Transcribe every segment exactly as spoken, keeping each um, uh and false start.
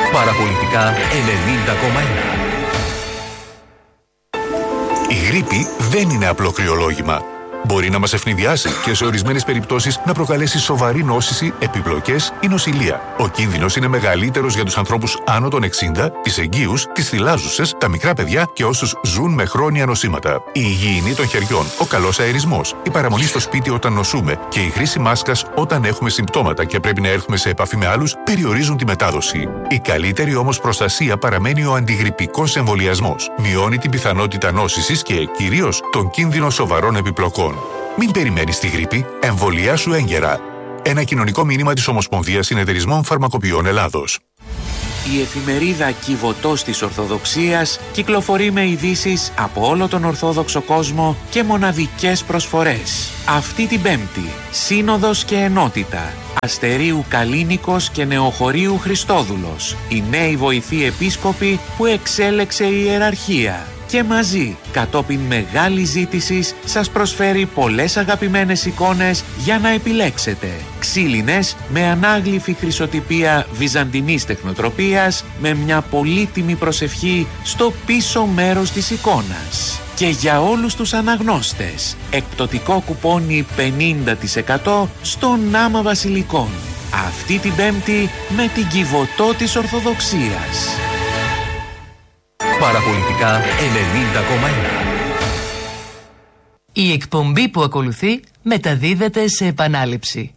Παραπολιτικά ενενήντα κόμμα ένα. Η γρίπη δεν είναι απλό κρυολόγημα. Μπορεί να μας ευνηδιάσει και σε ορισμένες περιπτώσεις να προκαλέσει σοβαρή νόσηση, επιπλοκές ή νοσηλεία. Ο κίνδυνος είναι μεγαλύτερος για τους ανθρώπους άνω των εξήντα, τις εγγύους, τις θυλάζουσες, τα μικρά παιδιά και όσους ζουν με χρόνια νοσήματα. Η υγιεινή των χεριών, ο καλός αερισμός, η παραμονή στο σπίτι όταν νοσούμε και η χρήση μάσκας όταν έχουμε συμπτώματα και πρέπει να έρθουμε σε επαφή με άλλους περιορίζουν τη μετάδοση. Η καλύτερη όμως προστασία παραμένει ο αντιγρυπικός εμβολιασμός. Μειώνει την πιθανότητα νόσησης και κυρίως τον κίνδυνο σοβαρών επιπλοκών. Μην περιμένεις τη γρίπη, εμβολιάσου έγκαιρα. Ένα κοινωνικό μήνυμα της Ομοσπονδίας Συνεταιρισμών Φαρμακοποιών Ελλάδος. Η εφημερίδα Κιβωτός της Ορθοδοξίας κυκλοφορεί με ειδήσεις από όλο τον Ορθόδοξο κόσμο και μοναδικές προσφορές. Αυτή την Πέμπτη, Σύνοδος και Ενότητα. Αστερίου Καλίνικος και Νεοχωρίου Χριστόδουλος. Οι νέοι βοηθοί επίσκοποι που εξέλεξε η ιεραρχία. Και μαζί, κατόπιν μεγάλης ζήτησης, σας προσφέρει πολλές αγαπημένες εικόνες για να επιλέξετε. Ξύλινες με ανάγλυφη χρυσοτυπία βυζαντινής τεχνοτροπίας με μια πολύτιμη προσευχή στο πίσω μέρος της εικόνας. Και για όλους τους αναγνώστες, εκπτωτικό κουπόνι πενήντα τοις εκατό στο Νάμα Βασιλικών. Αυτή την Πέμπτη με την Κιβωτό της Ορθοδοξίας. Παραπολιτικά ενενήντα κόμμα ένα. Η εκπομπή που ακολουθεί μεταδίδεται σε επανάληψη.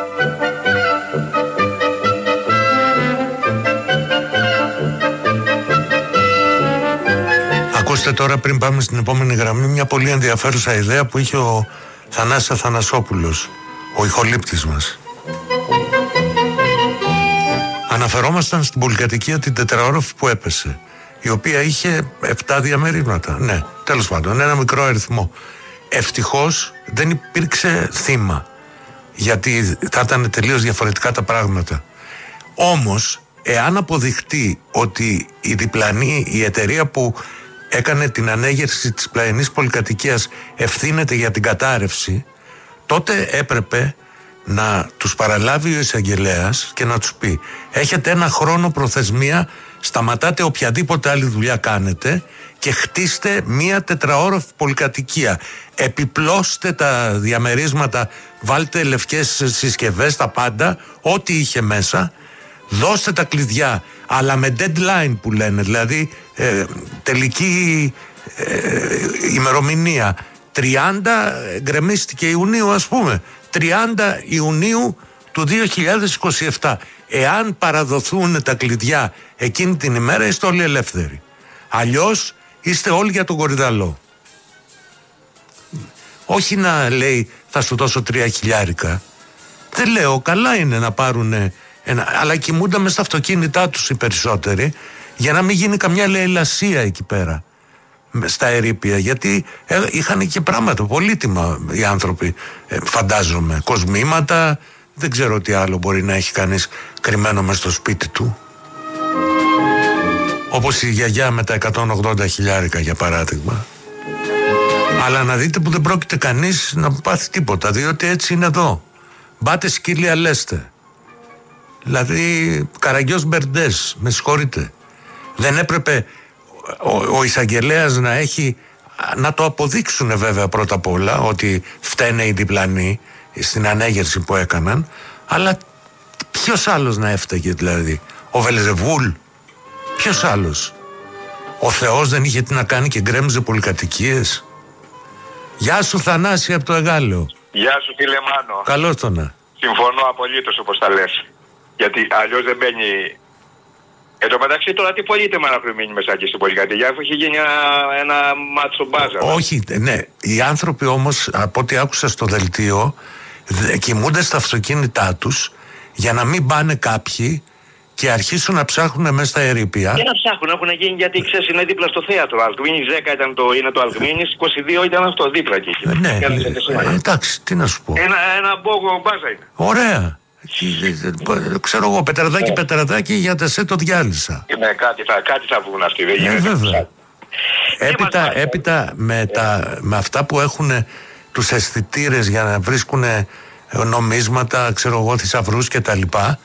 Ακούστε τώρα, πριν πάμε στην επόμενη γραμμή, μια πολύ ενδιαφέρουσα ιδέα που είχε ο Θανάσης Αθανασόπουλος, ο ηχολήπτης μας. Αναφερόμασταν στην πολυκατοικία την τετραόροφη που έπεσε, η οποία είχε επτά διαμερίσματα. Ναι, τέλος πάντων, ένα μικρό αριθμό. Ευτυχώς δεν υπήρξε θύμα, γιατί θα ήταν τελείως διαφορετικά τα πράγματα. Όμως, εάν αποδειχτεί ότι η διπλανή, η εταιρεία που έκανε την ανέγερση της πλαϊνής πολυκατοικίας ευθύνεται για την κατάρρευση, τότε έπρεπε να τους παραλάβει ο εισαγγελέας και να τους πει: έχετε ένα χρόνο προθεσμία, σταματάτε οποιαδήποτε άλλη δουλειά κάνετε και χτίστε μία τετραόροφη πολυκατοικία. Επιπλώστε τα διαμερίσματα, βάλτε λευκές συσκευές, τα πάντα, ό,τι είχε μέσα, δώστε τα κλειδιά, αλλά με deadline που λένε, δηλαδή ε, τελική ε, ημερομηνία. τριάντα, γκρεμίστηκε Ιουνίου ας πούμε, τριάντα Ιουνίου του δύο χιλιάδες είκοσι επτά. Εάν παραδοθούν τα κλειδιά εκείνη την ημέρα, είστε όλοι ελεύθεροι. Αλλιώς είστε όλοι για τον κορυδαλό. Όχι να λέει θα σου δώσω τρία χιλιάρικα. Δεν λέω, καλά είναι να πάρουν ένα, αλλά κοιμούνται μες στα αυτοκίνητά τους οι περισσότεροι, για να μην γίνει καμιά λαιλασία εκεί πέρα στα ερείπια, γιατί ε, είχαν και πράγματα πολύτιμα οι άνθρωποι, ε, φαντάζομαι, κοσμήματα, δεν ξέρω τι άλλο μπορεί να έχει κανείς κρυμμένο μες στο σπίτι του. Όπως η γιαγιά με τα εκατόν ογδόντα χιλιάρικα για παράδειγμα. Αλλά να δείτε που δεν πρόκειται κανείς να πάθει τίποτα, διότι έτσι είναι εδώ. Μπάτε σκύλια λέστε. Δηλαδή Καραγκιός Μπερντές, με συγχωρείτε. Δεν έπρεπε ο, ο εισαγγελέας να έχει, να το αποδείξουν βέβαια πρώτα απ' όλα, ότι φταίνε οι διπλανοί στην ανέγερση που έκαναν, αλλά ποιος άλλος να έφταιγε, δηλαδή ο Βελζεβούλ, ποιος άλλος? Ο Θεός δεν είχε τι να κάνει και γκρέμιζε πολυκατοικίες? Γεια σου Θανάση από το Εγάλεο. Γεια σου φίλε Μάνο. Καλώς το να. Συμφωνώ απολύτως όπως τα λες, γιατί αλλιώς δεν μπαίνει. Εν τω μεταξύ τώρα τι πολύτιμα να πριν μείνει μέσα εκεί στην πολυκατοικία, αφού έχει γίνει ένα, ένα μάτσο μπάζα. Όχι, ναι. Οι άνθρωποι όμως, από ό,τι άκουσα στο δελτίο, κοιμούνται στα αυτοκίνητά τους για να μην πάνε κάποιοι και αρχίσουν να ψάχνουν μέσα στα ερείπια. Και να ψάχνουν, έχουν γίνει, γιατί ξέρεις, είναι δίπλα στο θέατρο. Αλκμίνης δέκα ήταν το, είναι το Αλκμίνης, είκοσι δύο ήταν αυτό δίπλα εκεί. Ε, ναι, ε, εντάξει, τι να σου πω. Ένα, ένα μπόγο μπάζα είναι. Ωραία. Ξέρω εγώ, πετραδάκι, πετραδάκι, για τεσέ το διάλυσα. Ναι, κάτι θα, κάτι θα βγουν αυτοί, δεν γίνεται. Ε, βέβαια. Έπειτα, έπειτα με, τα, με αυτά που έχουν τους αισθητήρες για να βρίσκουν νομίσματα, ξέρω εγώ, θησαυρούς και τα λοιπά,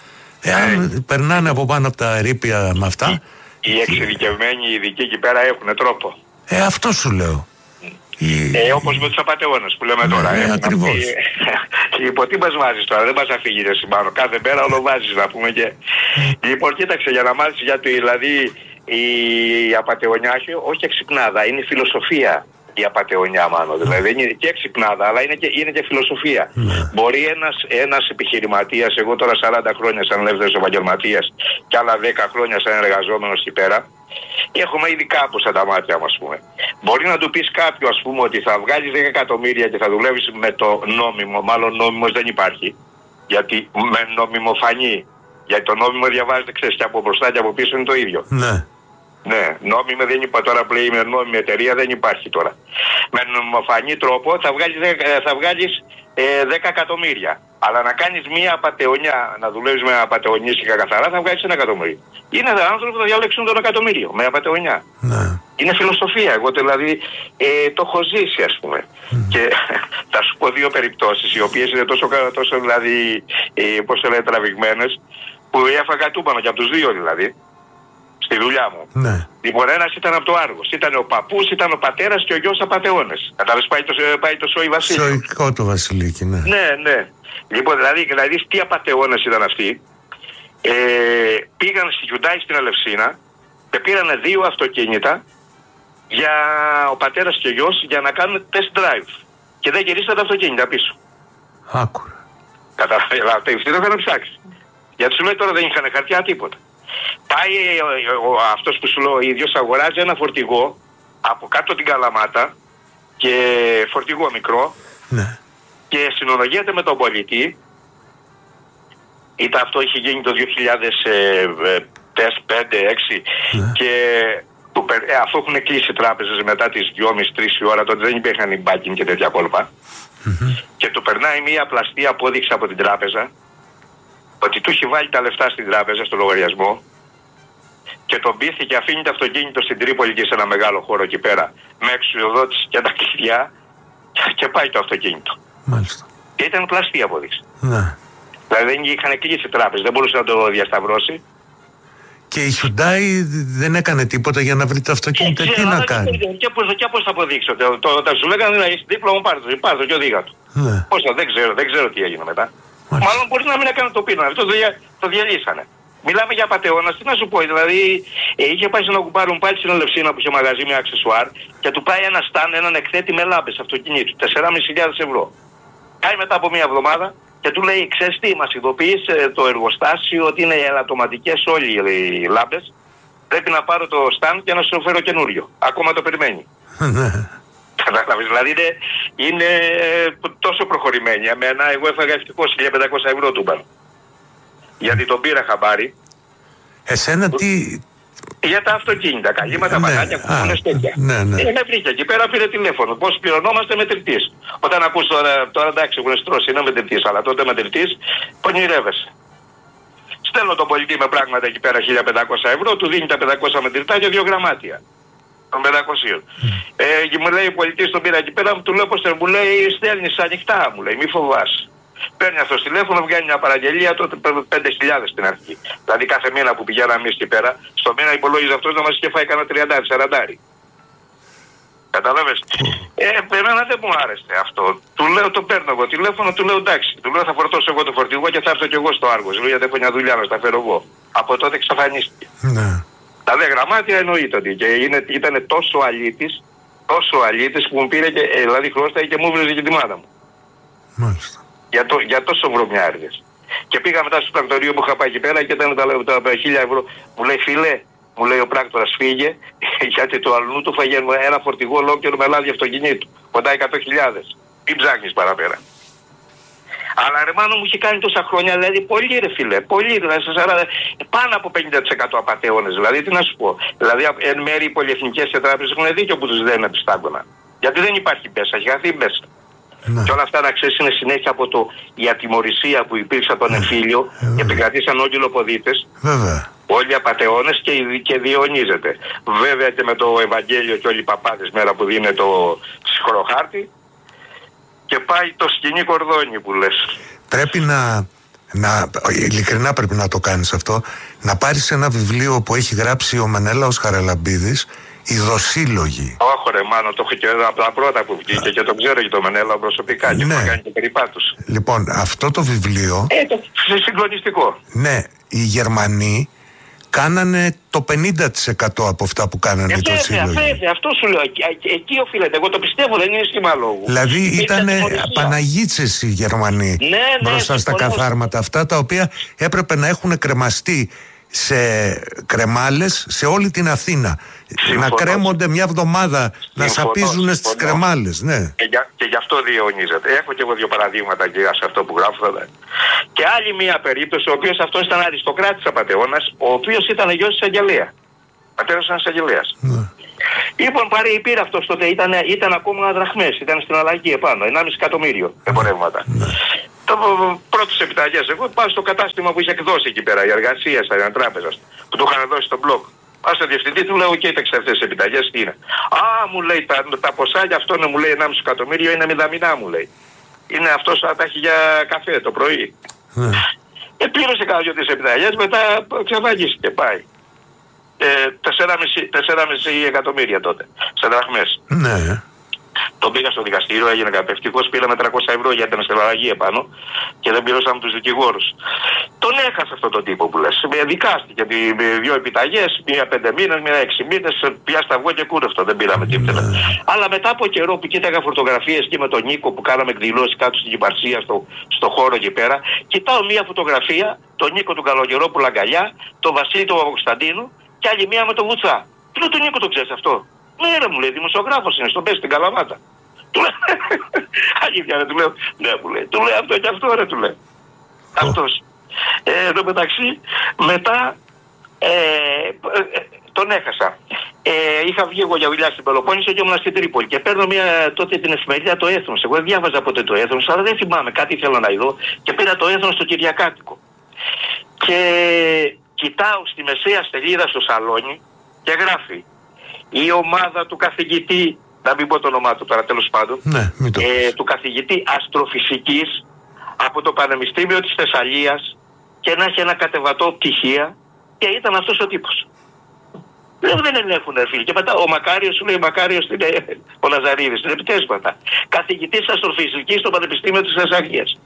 Εάν Ε. περνάνε από πάνω από τα ερείπια με αυτά. Οι εξειδικευμένοι ειδικοί εκεί πέρα έχουν τρόπο. Ε, αυτό σου λέω. Η... Ε, όπως με τους απατεώνες που λέμε Ναι, τώρα. ε, Έχουν ακριβώς. αυτή- Λοιπόν, τι μας βάζεις τώρα, δεν μας αφήγει ρε Σιμάνο. Κάθε μέρα όλο βάζεις να πούμε και. Λοιπόν, κοίταξε για να μάθεις γιατί δηλαδή η απατεωνιά όχι εξυπνάδα, είναι φιλοσοφία. Η απατεωνιά μάλλον. Δηλαδή δεν είναι και εξυπνάδα, αλλά είναι και, είναι και φιλοσοφία. Ναι. Μπορεί ένας, ένας επιχειρηματίας, εγώ τώρα σαράντα χρόνια σαν ελεύθερος επαγγελματίας και άλλα δέκα χρόνια σαν εργαζόμενος εκεί πέρα, έχουμε ήδη κάπου στα τα μάτια μας, ας πούμε. Μπορεί να του πεις κάποιο, ας πούμε, ότι θα βγάλεις δέκα εκατομμύρια και θα δουλεύεις με το νόμιμο, μάλλον νόμιμος δεν υπάρχει, γιατί με νομιμοφανή. Γιατί το νόμιμο διαβάζεται, ξέρεις, και από μπροστά και από πίσω είναι το ίδιο. Ναι. Ναι, νόμιμο δεν υπάρχει τώρα που λέει με νόμιμη εταιρεία, δεν υπάρχει τώρα. Με νομιμοφανή τρόπο θα βγάλεις, θα βγάλεις ε, δέκα εκατομμύρια. Αλλά να κάνεις μία απατεωνιά, να δουλεύεις με απατεωνίστικα καθαρά, θα βγάλεις ένα εκατομμύριο. Είναι άνθρωποι που θα διαλέξουν τον εκατομμύριο με απατεωνιά. Ναι. Είναι φιλοσοφία. Εγώ δηλαδή ε, το έχω ζήσει, ας πούμε. Mm. Και θα σου πω δύο περιπτώσεις, οι οποίες είναι τόσο, τόσο δηλαδή, ε, πώς το λένε, τραβηγμένες, που έφαγα τούμπανο και από τους δύο δηλαδή. Στη δουλειά μου. Ναι. Λοιπόν, ένας ήταν από το Άργος. Ήταν ο παππούς, ήταν ο πατέρας και ο γιος απατεώνες. Κατάλαβες, πάει το, πάει το Σόι Βασίλειο. Σοϊκό το Βασιλίκι, ναι. Ναι, ναι. Λοιπόν, δηλαδή, δηλαδή τι απατεώνες ήταν αυτοί. Ε, πήγαν στη Hyundai στην Ελευσίνα και πήραν δύο αυτοκίνητα για ο πατέρας και ο γιος για να κάνουν test drive. Και δεν γυρίσαν τα αυτοκίνητα πίσω. Άκουρα. Κατάλαβες, αυτό ευθύνο θα να ψάξει. Γιατί σου λέει τώρα δεν είχαν χαρτιά τίποτα. Πάει ο, ο, ο, αυτός που σου λέω ο ίδιος αγοράζει ένα φορτηγό από κάτω την Καλαμάτα και φορτηγό μικρό, ναι, και συνολογιέται με τον πολιτή. Ήταν αυτό, είχε γίνει το δύο χιλιάδες πέντε έξι, ναι, και του, ε, αφού έχουν κλείσει τράπεζες μετά τις δυόμιση τρεις η ώρα, τότε δεν υπήρχαν οι banking και τέτοια κόλπα, mm-hmm, και του περνάει μία πλαστή απόδειξη από την τράπεζα ότι του έχει βάλει τα λεφτά στην τράπεζα, στο λογαριασμό, και τον πείθει και αφήνει το αυτοκίνητο στην Τρίπολη και σε ένα μεγάλο χώρο εκεί πέρα, με εξουσιοδότηση και τα κλειδιά, και πάει το αυτοκίνητο. Μάλιστα. Και ήταν πλαστή απόδειξη. Ναι. Δηλαδή δεν είχαν κλείσει τράπεζα, δεν μπορούσε να το διασταυρώσει. Και η Hyundai δεν έκανε τίποτα για να βρει το αυτοκίνητο. Τι να κάνει. Και πώς, και πώς θα αποδείξω. Το, το, το, σου λέγανε να έχει δίπλωμα, πάρε το, πάρε το και οδήγα του. Ναι. Πώς θα, δεν ξέρω, δεν ξέρω τι έγινε μετά. Μάλιστα. Μάλλον μπορεί να μην έκανε το πίνο, αυτό το, δια, το διαλύσανε. Μιλάμε για πατεώνα, τι να σου πω, δηλαδή ε, είχε πάει να κουμπάρουν πάλι στην Ελευσίνα που είχε μαγαζί με αξεσουάρ και του πάει ένα στάν, έναν εκθέτη με λάμπες αυτοκινήτου, τεσσεράμισι χιλιάδες ευρώ. Πάει μετά από μία εβδομάδα και του λέει, ξέρεις τι, μας ειδοποίησε το εργοστάσιο ότι είναι ελαττωματικές όλοι οι λάμπες, πρέπει να πάρω το στάν και να σου φέρω καινούριο. Ακόμα το περιμένει. Κατάλαβες, δηλαδή είναι, είναι τόσο προχωρημένη. Εμένα, εγώ έφαγα ευτυχώς χίλια πεντακόσια ευρώ του μπαν. Γιατί τον πήρα χαμπάρι. Εσένα τι... Για τα αυτοκίνητα, καλύματα, ναι, παγάκια, κουκούνες, τέτοια. Ναι, ναι. Ε, με βρήκε εκεί πέρα, πήρε τηλέφωνο. Πώς πληρωνόμαστε μετρητής. Όταν ακούς τώρα, τώρα εντάξει, έχουν στρώσει, είναι μετρητής, αλλά τότε μετρητής πονηρεύεσαι. Στέλνω τον πολιτή με πράγματα εκεί πέρα χίλια πεντακόσια ευρώ, του δίνει τα πεντακόσια μετρητά και δύο γραμμάτια. Των πεντακοσίων. Mm. Ε, και μου λέει ο πολιτής τον πήρα εκεί πέρα, του λέω πως μου λέει στέλνεις ανοιχτά, μου λέει, μη φοβάσαι. Παίρνει αυτό τηλέφωνο, βγαίνει μια παραγγελία, τότε παίρνει πέντε χιλιάδες στην αρχή. Δηλαδή κάθε μήνα που πηγαίναμε εμείς εκεί πέρα, στο μήνα υπολόγιζε αυτός να μας είχε φάει κανένα τριάντα σαράντα. Κατάλαβες. Ε, εμένα δεν μου άρεσε αυτό. Του λέω, το παίρνω εγώ τηλέφωνο, του λέω εντάξει. Του λέω θα φορτώσω εγώ το φορτηγό και θα έρθω κι εγώ στο Άργος. Λέω γιατί έχω μια δουλειά να στα φέρω εγώ. Από τότε εξαφανίστηκε. Ναι. Τα δε γραμμάτια εννοείται ότι και είναι, ήταν τόσο αλήτης, τόσο αλήτης που μου πήρε και, ε, δηλαδή χρώστα και μου βρέζε και τη μάνα μου. Μάλιστα. Για, το, για τόσο βρωμιάριδες. Και πήγα μετά στο πρακτορείο που είχα πάει εκεί πέρα και ήταν τα, τα, τα χίλια ευρώ. Μου λέει φίλε, μου λέει ο πράκτορας φύγε, γιατί το αλλού του φάγε ένα φορτηγό ολόκληρο με λάδι αυτοκινήτου. Κοντά εκατό χιλιάδες. Μην ψάχνεις παραπέρα. Αλλά ρε μάνο μου είχε κάνει τόσα χρόνια, δηλαδή πολύ ρε φίλε, πολύ δηλαδή, πάνω από πενήντα τοις εκατό απατεώνες, δηλαδή τι να σου πω. Δηλαδή εν μέρει οι πολυεθνικές τράπεζες έχουν δίκιο που τους δένουν επιστάγκωνα. Γιατί δεν υπάρχει μπέσα, έχει χαθεί μπέσα. Ναι. Και όλα αυτά να ξέρεις είναι συνέχεια από το, η ατιμωρησία που υπήρξε από τον εμφύλιο και επικρατήσαν όλοι οι λοποδίτες. Βέβαια. Όλοι οι απατεώνες και, και διαιωνίζεται. Βέβαια και με το Ευαγγέλιο και όλοι οι παπάδες μέρα που δίνει το συγχωροχάρτη και πάει το σκηνή κορδόνι που λες. Πρέπει να να, ειλικρινά πρέπει να το κάνεις αυτό, να πάρεις ένα βιβλίο που έχει γράψει ο Μενέλαος Χαραλαμπίδης, «Οι Δοσύλλογοι». Όχι ρε μάνο, το έχω και από τα πρώτα που βγήκε και το ξέρω και το Μενέλαο προσωπικά και ναι. έχω κάνει και περιπάτους. Λοιπόν, αυτό το βιβλίο... Ε, το συγκλονιστικό. Ναι, οι Γερμανοί κάνανε το πενήντα τοις εκατό από αυτά που κάνανε ε, οι Δοσύλλογοι. Βέβαια, αυτό σου λέω. Εκεί, εκεί οφείλεται. Εγώ το πιστεύω, δεν είναι σχήμα λόγου. Δηλαδή ήταν Παναγίτσες οι Γερμανοί ναι, ναι, μπροστά στα καθάρματα αυτά, τα οποία έπρεπε να έχουν κρεμαστεί σε κρεμάλες σε όλη την Αθήνα. Συμφωνώ. Να κρέμονται μια εβδομάδα, συμφωνώ, να σαπίζουν στις κρεμάλες. Ναι. Και, για, και γι' αυτό διαιωνίζεται. Έχω και εγώ δύο παραδείγματα και σε αυτό που γράφω. Και άλλη μια περίπτωση, ο οποίος αυτός ήταν αριστοκράτης απατεώνας, ο οποίος ήταν γιος της εισαγγελέα. Πατέρας ήταν εισαγγελέας. Ναι. Λοιπόν, πάρε πήρε αυτός τότε, ήταν, ήταν ακόμα δραχμές, ήταν στην αλλαγή επάνω, ενάμιση εκατομμύριο εμπορεύματα. Ναι. Το πρώτος επιταγές, εγώ πάω στο κατάστημα που είχε εκδώσει εκεί πέρα, η εργασία στα τράπεζα, που του είχαν δώσει τον μπλοκ. Πάω στο διευθυντή, του λέω: κοίταξε αυτές τις επιταγές, τι είναι. Α, μου λέει, τα, τα ποσά για αυτό μου λέει ενάμιση εκατομμύριο είναι μηδαμινά, μου λέει. Είναι αυτός που τα έχει για καφέ το πρωί. Ναι. Και πλήρωσε κάνα δυο τις επιταγές, μετά ξαναγίστηκε, πάει. Ε, τέσσερα κόμμα πέντε εκατομμύρια τότε, σε δραχμές. Ναι. Τον πήγα στο δικαστήριο, έγινε καταπευτικός, πήραμε τριακόσια ευρώ γιατί ήταν στην αλλαγή επάνω και δεν πληρώσαμε τους δικηγόρους. Τον έχασε αυτόν τον τύπο που λες. Δικάστηκε με δύο επιταγές, μία πέντε μήνες, μία έξι μήνες, πια σταυγό και κούρευτο, δεν πήραμε τίποτα. Αλλά μετά από καιρό που κοίταγα φωτογραφίες και με τον Νίκο που κάναμε εκδηλώσεις κάτω στην Κυπαρσία, στο, στο χώρο εκεί πέρα, κοιτάω μία φωτογραφία, τον Νίκο του Καλογερόπουλου αγκαλιά, τον Βασίλη του Παπακοσταντίνου και άλλη μία με τον Βουτσά. Τι λέω, τον Νίκο το ξέρεις αυτό? Ναι, ρε, μου λέει, δημοσιογράφος είναι, στον πες στην Καλαμάτα. Του λέω, αλήθεια ρε, του λέω, ναι, μου λέει, του λέει αυτό και αυτό, ρε, του λέει. Αυτός. Ε, εν τω μεταξύ, μετά ε, ε, τον έχασα. Ε, είχα βγει εγώ για δουλειά στην Πελοπόννησο και ήμουν στην Τρίπολη. Και παίρνω μια, τότε την εφημερίδα το Έθνος. Εγώ δεν διάβαζα ποτέ το Έθνος, αλλά δεν θυμάμαι, κάτι ήθελα να ειδώ. Και πήρα το Έθνος στο Κυριακάτικο. Και κοιτάω στη μεσαία σελίδα στο σαλόνι και γράφει: η ομάδα του καθηγητή, να μην πω το όνομά του τώρα τέλος πάντων, ναι, ε, του καθηγητή αστροφυσικής από το Πανεπιστήμιο της Θεσσαλίας και να έχει ένα κατεβατό πτυχία, και ήταν αυτός ο τύπος. Δεν, δεν ελέγχουν ρε φίλοι. Και μετά ο Μακάριος σου λέει, Μακάριος είναι ο Ναζαρίδης, είναι επιτέσματα. Καθηγητής αστροφυσικής στο Πανεπιστήμιο της Θεσσαλίας.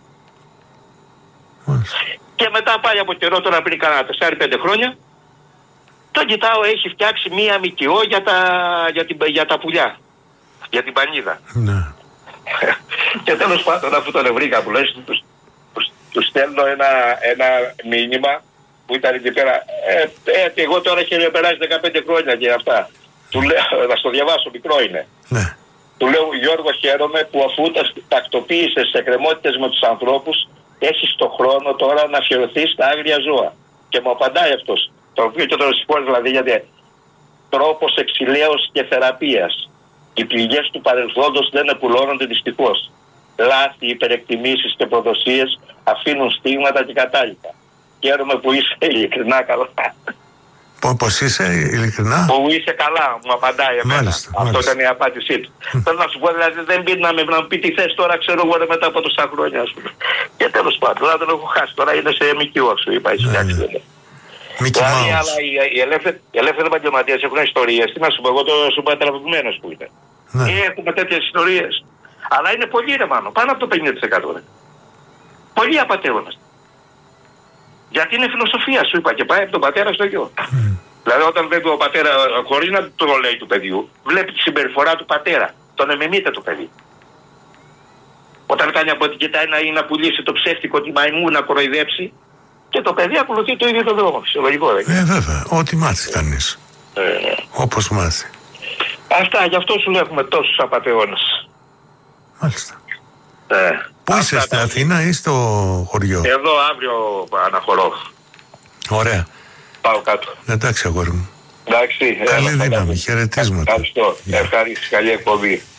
Και μετά πάει από καιρό, τώρα πριν κανένα τέσσερα πέντε χρόνια, τον κοιτάω, έχει φτιάξει μία μικιό για τα, για, την, για τα πουλιά. Για την πανίδα. Ναι. Και τέλος πάντων, αφού τον βρήκα που λες, τους, τους, τους στέλνω ένα, ένα μήνυμα που ήταν εκεί πέρα. Ε, ε, εγώ τώρα έχει περάσει δεκαπέντε χρόνια και αυτά. Του λέω, να στο διαβάσω, μικρό είναι. Ναι. Του λέω, Γιώργο, χαίρομαι που αφού τα τακτοποίησες σε εκκρεμότητες με τους ανθρώπους, έχεις το χρόνο τώρα να αφιερωθείς στα άγρια ζώα. Και μου απαντάει αυτός. Το οποίο και τον συγχωρώ δηλαδή, γιατί τρόπος εξηλαίωσης και θεραπείας. Οι πληγές του παρελθόντος δεν επουλώνονται δυστυχώς. Λάθη, υπερεκτιμήσεις και προδοσίες αφήνουν στίγματα και κατάλοιπα. Χαίρομαι που είσαι ειλικρινά καλά. Πώς είσαι ειλικρινά? Που είσαι καλά, μου απαντάει εμένα. Μάλιστα, αυτό μάλιστα. ήταν η απάντησή του. Θέλω να σου πω, δηλαδή δεν πει να, να μου πει τι θες τώρα, ξέρω εγώ μετά από τόσα χρόνια, ας πούμε. Και τέλος πάντων, τώρα τον έχω χάσει. Τώρα είναι σε εμικιό, σου είπα, έχει φτιάξει. Δηλαδή, αλλά οι, οι ελεύθεροι, ελεύθεροι επαγγελματίες έχουν ιστορίες. Τι να σου πω, εγώ το σου πω τραβηγμένος που είναι. Ναι. Έχουμε τέτοιες ιστορίες. Αλλά είναι πολύ ρε μάνο, πάνω από το πενήντα τοις εκατό. Ρε. Πολύ απατεώνας. Γιατί είναι φιλοσοφία, σου είπα, και πάει από τον πατέρα στο γιο. Mm. Δηλαδή, όταν βλέπει ο πατέρα, χωρίς να το λέει του παιδιού, βλέπει τη συμπεριφορά του πατέρα. Τον εμεμείται το παιδί. Όταν κάνει από την κοιτάει να, να πουλήσει το ψεύτικο τη μαϊμού, να κοροϊδέψει, και το παιδί ακολουθεί το ίδιο το δρόμο. Φυσιολογικό, δεν είναι? Ε, βέβαια. Ό,τι μάθει κανείς. Ε, Όπως μάθει. Αυτά, γι' αυτό σου λέω έχουμε τόσους απατεώνες. Μάλιστα. Ε, Πού είσαι, στην Αθήνα ή στο χωριό? Εδώ αύριο αναχωρώ. Ωραία. Πάω κάτω. Εντάξει, αγόρι μου. Εντάξει. Καλή έλα, δύναμη. έλα. Χαιρετίσματα. Ευχαριστώ. Ευχαριστώ. Καλή εκπομπή.